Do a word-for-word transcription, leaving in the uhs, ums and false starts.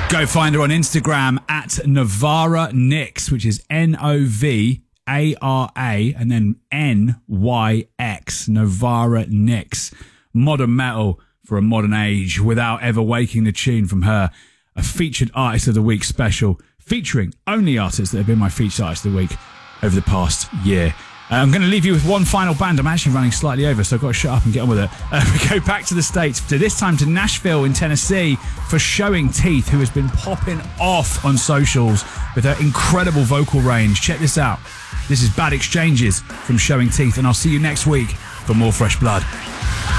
Go find her on Instagram at Novara Nyx, which is N O V A R A and then N Y X. Novara Nyx. Modern metal for a modern age without ever waking the tune from her. A featured artist of the week special featuring only artists that have been my featured artist of the week over the past year. Uh, I'm going to leave you with one final band. I'm actually running slightly over, so I've got to shut up and get on with it. Uh, we go back to the States, to this time to Nashville in Tennessee for Showing Teeth, who has been popping off on socials with her incredible vocal range. Check this out. This is Bad Exchanges from Showing Teeth, and I'll see you next week for more Fresh Blood.